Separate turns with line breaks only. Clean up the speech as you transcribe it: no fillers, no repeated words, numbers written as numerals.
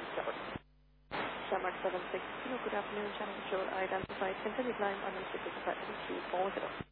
Shamrock 76, good afternoon, Channel Control. I identified continued line on the 240.